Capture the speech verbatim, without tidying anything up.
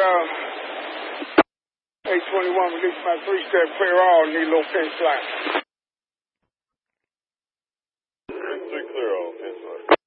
uh, eight twenty-one, release my three-step, clear all, need a little pin slap. Three clear all, pin slap.